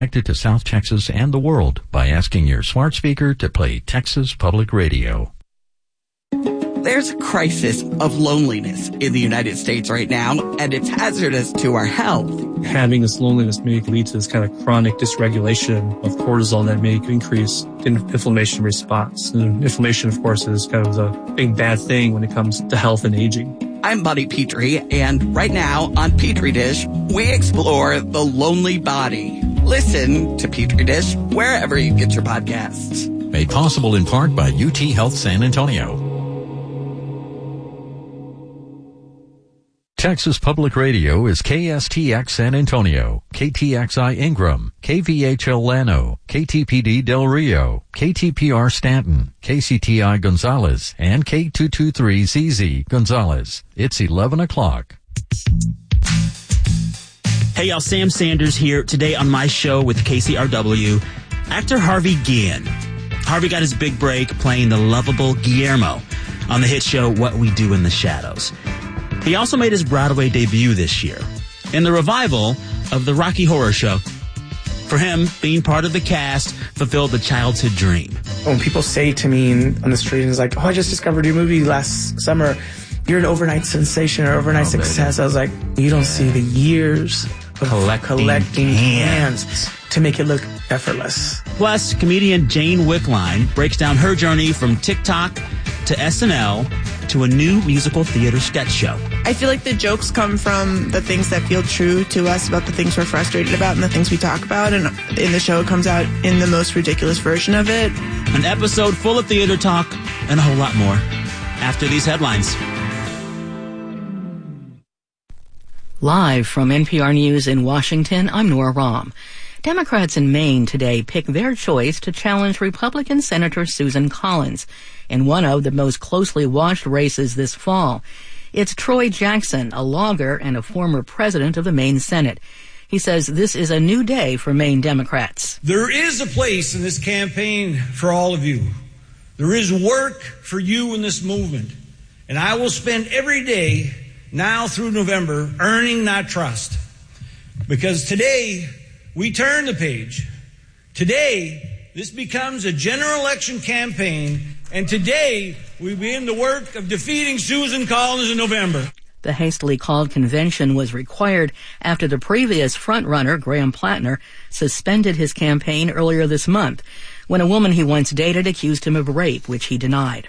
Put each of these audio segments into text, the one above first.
Connected to South Texas and the world by asking your smart speaker to play Texas Public Radio. There's a crisis of loneliness in the United States right now, and it's hazardous to our health. Having this loneliness may lead to this kind of chronic dysregulation of cortisol that may increase inflammation response. And inflammation, of course, is kind of the big bad thing when it comes to health and aging. I'm Buddy Petrie, and right now on Petri Dish, we explore the lonely body. Listen to Petri Dish wherever you get your podcasts. Made possible in part by UT Health San Antonio. Texas Public Radio is KSTX San Antonio, KTXI Ingram, KVHL Llano, KTPD Del Rio, KTPR Stanton, KCTI Gonzales, and K223ZZ Gonzales. It's 11 o'clock. Hey y'all, Sam Sanders here today on my show with KCRW. Actor Harvey Guillen. Harvey got his big break playing the lovable Guillermo on the hit show What We Do in the Shadows. He also made his Broadway debut this year in the revival of the Rocky Horror Show. For him, being part of the cast fulfilled the childhood dream. When people say to me on the street, it's like, oh, I just discovered your movie last summer. You're an overnight sensation or overnight success. I was like, you don't see the years of collecting hands to make it look effortless. Plus, comedian Jane Wickline breaks down her journey from TikTok to SNL to a new musical theater sketch show. I feel like the jokes come from the things that feel true to us about the things we're frustrated about and the things we talk about. And in the show, it comes out in the most ridiculous version of it. An episode full of theater talk and a whole lot more after these headlines. Live from NPR News in Washington, I'm Nora Rahm. Democrats in Maine today picked their choice to challenge Republican Senator Susan Collins in one of the most closely watched races this fall. It's Troy Jackson, a lawyer and a former president of the Maine Senate. He says this is a new day for Maine Democrats. There is a place in this campaign for all of you. There is work for you in this movement. And I will spend every day now through November earning that trust. Because today, we turn the page. Today, this becomes a general election campaign, and today we begin the work of defeating Susan Collins in November. The hastily called convention was required after the previous frontrunner, Graham Plattner, suspended his campaign earlier this month when a woman he once dated accused him of rape, which he denied.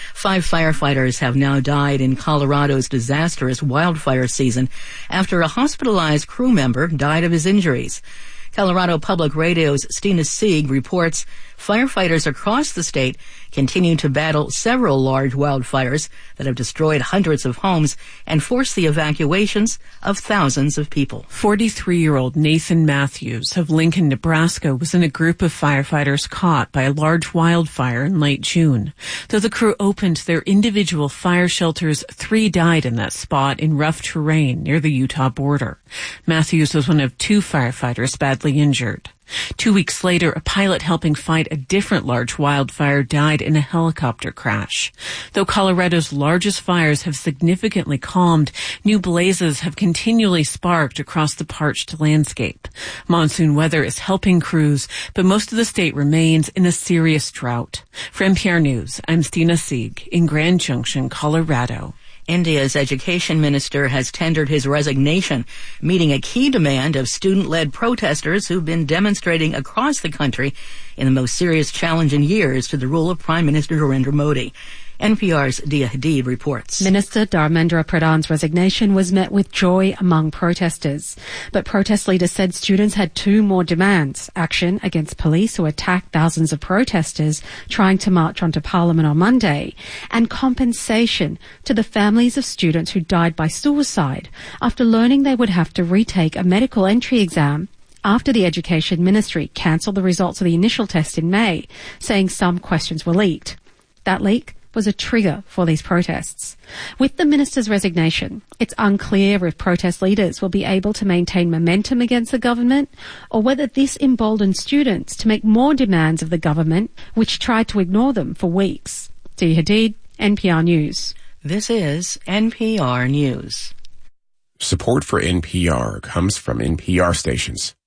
5 firefighters have now died in Colorado's disastrous wildfire season after a hospitalized crew member died of his injuries. Colorado Public Radio's Stina Sieg reports firefighters across the state continue to battle several large wildfires that have destroyed hundreds of homes and forced the evacuations of thousands of people. 43-year-old Nathan Matthews of Lincoln, Nebraska was in a group of firefighters caught by a large wildfire in late June. Though the crew opened their individual fire shelters, 3 died in that spot in rough terrain near the Utah border. Matthews was one of 2 firefighters badly injured. 2 weeks later, a pilot helping fight a different large wildfire died in a helicopter crash. Though Colorado's largest fires have significantly calmed, new blazes have continually sparked across the parched landscape. Monsoon weather is helping crews, but most of the state remains in a serious drought. For NPR News, I'm Stina Sieg in Grand Junction, Colorado. India's education minister has tendered his resignation, meeting a key demand of student-led protesters who've been demonstrating across the country in the most serious challenge in years to the rule of Prime Minister Narendra Modi. NPR's Dia Hadid reports. Minister Dharmendra Pradhan's resignation was met with joy among protesters. But protest leaders said students had 2 more demands: action against police who attacked thousands of protesters trying to march onto Parliament on Monday, and compensation to the families of students who died by suicide after learning they would have to retake a medical entry exam after the Education Ministry cancelled the results of the initial test in May, saying some questions were leaked. That leak was a trigger for these protests. With the minister's resignation, it's unclear if protest leaders will be able to maintain momentum against the government or whether this emboldens students to make more demands of the government, which tried to ignore them for weeks. Dia Hadid, NPR News. This is NPR News. Support for NPR comes from NPR stations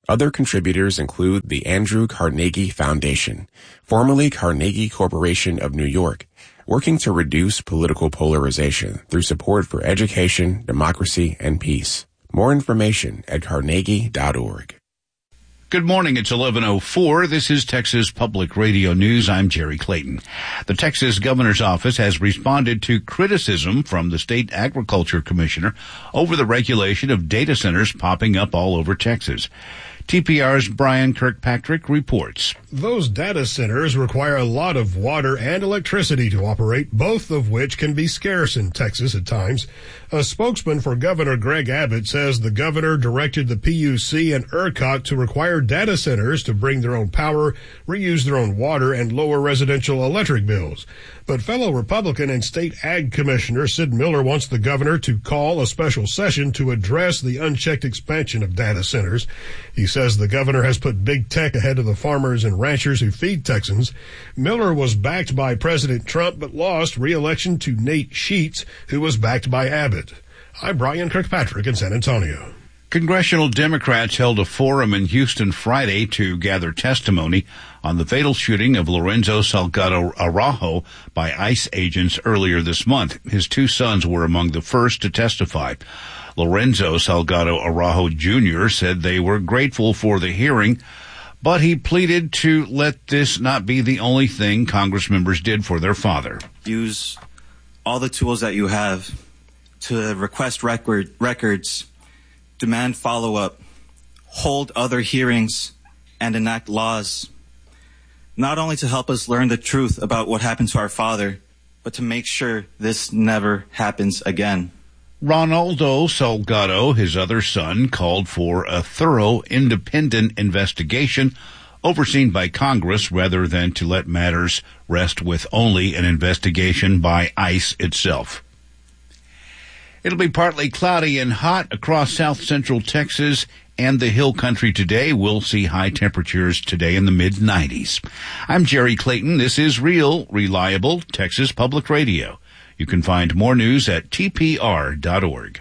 Other contributors include the Andrew Carnegie Foundation, formerly Carnegie Corporation of New York, working to reduce political polarization through support for education, democracy, and peace. More information at carnegie.org. Good morning. It's 11:04. This is Texas Public Radio News. I'm Jerry Clayton. The Texas Governor's Office has responded to criticism from the State Agriculture Commissioner over the regulation of data centers popping up all over Texas. TPR's Brian Kirkpatrick reports. Those data centers require a lot of water and electricity to operate, both of which can be scarce in Texas at times. A spokesman for Governor Greg Abbott says the governor directed the PUC and ERCOT to require data centers to bring their own power, reuse their own water, and lower residential electric bills. But fellow Republican and State Ag Commissioner Sid Miller wants the governor to call a special session to address the unchecked expansion of data centers. He says the governor has put big tech ahead of the farmers and ranchers who feed Texans. Miller was backed by President Trump but lost re-election to Nate Sheets, who was backed by Abbott. I'm Brian Kirkpatrick in San Antonio. Congressional Democrats held a forum in Houston Friday to gather testimony on the fatal shooting of Lorenzo Salgado Araujo by ICE agents earlier this month. His two sons were among the first to testify. Lorenzo Salgado Araujo Jr. said they were grateful for the hearing, but he pleaded to let this not be the only thing Congress members did for their father. Use all the tools that you have to request records, demand follow-up, hold other hearings, and enact laws, not only to help us learn the truth about what happened to our father, but to make sure this never happens again. Ronaldo Salgado, his other son, called for a thorough, independent investigation overseen by Congress rather than to let matters rest with only an investigation by ICE itself. It'll be partly cloudy and hot across south central Texas and the Hill Country today. We'll see high temperatures today in the mid-90s. I'm Jerry Clayton. This is Real, Reliable Texas Public Radio. You can find more news at tpr.org.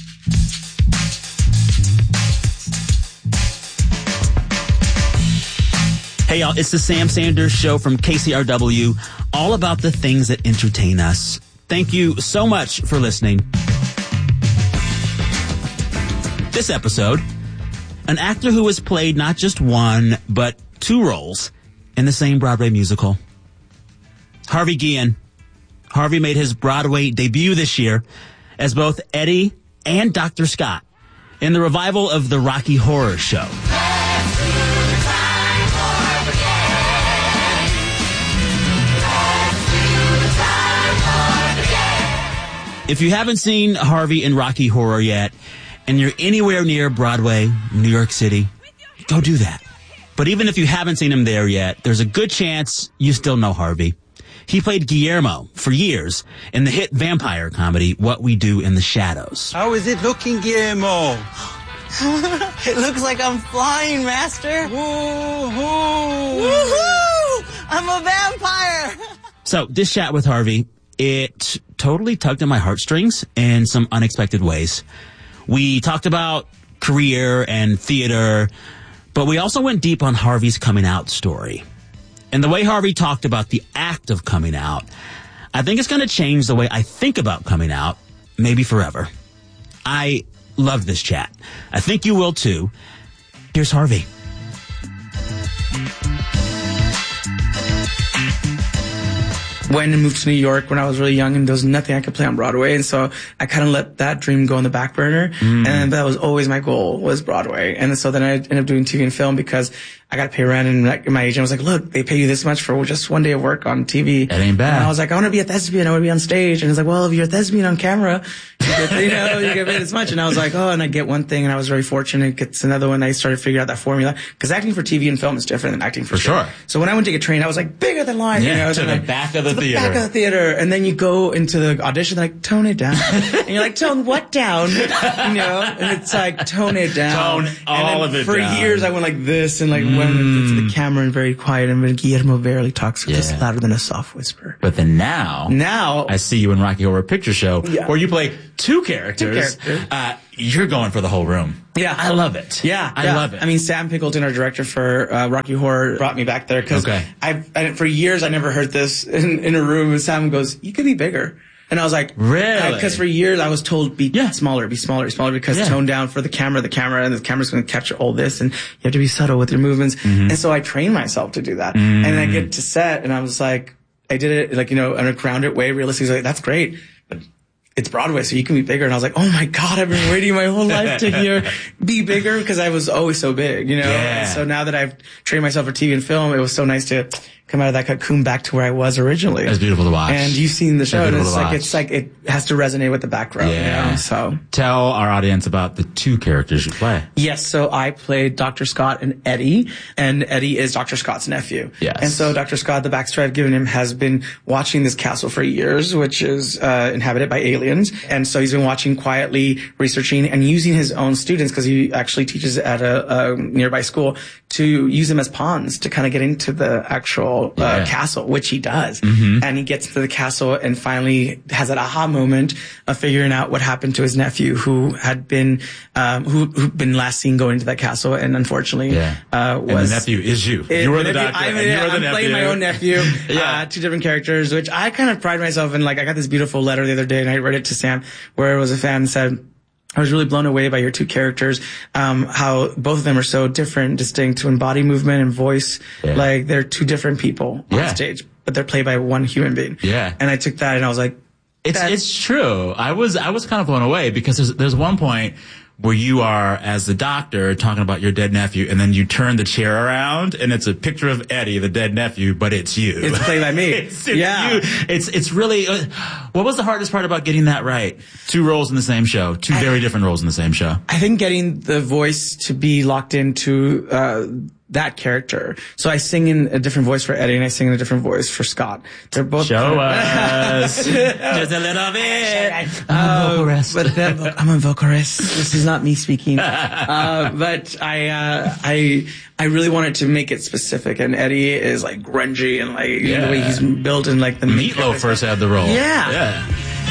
Hey, y'all, it's the Sam Sanders Show from KCRW, all about the things that entertain us. Thank you so much for listening. This episode, an actor who has played not just one, but two roles in the same Broadway musical. Harvey Guillen. Harvey made his Broadway debut this year as both Eddie and Dr. Scott in the revival of the Rocky Horror Show. If you haven't seen Harvey in Rocky Horror yet, and you're anywhere near Broadway, New York City, go do that. But even if you haven't seen him there yet, there's a good chance you still know Harvey. He played Guillermo for years in the hit vampire comedy, What We Do in the Shadows. How is it looking, Guillermo? It looks like I'm flying, Master. Woo-hoo! Woohoo! I'm a vampire! So this chat with Harvey, it totally tugged at my heartstrings in some unexpected ways. We talked about career and theater, but we also went deep on Harvey's coming out story. And the way Harvey talked about the act of coming out, I think it's going to change the way I think about coming out, maybe forever. I loved this chat. I think you will too. Here's Harvey. Went and moved to New York when I was really young, and there was nothing I could play on Broadway, and so I kind of let that dream go in the back burner, and that was always my goal, was Broadway. And so then I ended up doing TV and film because I got to pay rent, and like, my agent was like, look, they pay you this much for just one day of work on TV. That ain't bad. And I was like, I want to be a thespian, I want to be on stage. And he's like, well, if you're a thespian on camera, you get paid this much. And I was like, oh, and I get one thing, and I was very fortunate. Gets another one. I started figuring out that formula, because acting for TV and film is different than acting for sure. So when I went to get trained, I was like, bigger than life. To the back of the theater. Back of the theater. And then you go into the audition, they're like, tone it down. And you're like, tone what down? And it's like, tone it down. Tone all of it for down. years, I went like this, and like when when we get to the camera and very quiet, and when Guillermo barely talks, it's just louder than a soft whisper. But then now I see you in Rocky Horror Picture Show, where you play two characters. You're going for the whole room. Yeah. I love it. I love it. I mean, Sam Pinkleton, our director for Rocky Horror, brought me back there because for years I never heard this in a room, and Sam goes, "You could be bigger." And I was like, really? Because for years I was told, be smaller, because tone down for the camera, and the camera's going to capture all this, and you have to be subtle with your movements. And so I trained myself to do that. And I get to set, and I was like, I did it like, in a grounded way, realistically. Like, that's great, but it's Broadway, so you can be bigger. And I was like, oh my God, I've been waiting my whole life to hear be bigger, because I was always so big, And so now that I've trained myself for TV and film, it was so nice to come out of that cocoon back to where I was originally. It's beautiful to watch. And you've seen the show, and it's like it has to resonate with the background. So tell our audience about the two characters you play. Yes, so I played Dr. Scott and Eddie is Dr. Scott's nephew. Yes. And so Dr. Scott, the backstory I've given him, has been watching this castle for years, which is inhabited by aliens. And so he's been watching quietly, researching, and using his own students, because he actually teaches at a nearby school, to use them as pawns to kind of get into the actual castle, which he does. And he gets to the castle and finally has that aha moment of figuring out what happened to his nephew, who had been who'd been last seen going into that castle, and unfortunately was. And the nephew is you. You were the doctor. I'm playing my own nephew. Two different characters, which I kind of pride myself in. Like, I got this beautiful letter the other day, and I read it to Sam, where it was a fan said, I was really blown away by your two characters, how both of them are so different, distinct in body movement and voice. Like, they're two different people on stage, but they're played by one human being. And I took that and I was like, it's true. I was kind of blown away, because there's one point where you are, as the doctor, talking about your dead nephew, and then you turn the chair around, and it's a picture of Eddie, the dead nephew, but it's you. It's played by me. It's you. It's really, what was the hardest part about getting that right? Two roles in the same show, two very different roles in the same show. I think getting the voice to be locked into that character. So I sing in a different voice for Eddie, and I sing in a different voice for Scott. They're both show us just a little bit. I'm a vocalist. I'm a vocalist. This is not me speaking. But I really wanted to make it specific, and Eddie is like grungy, and like the way he's built, and like the Meatloaf first had the role.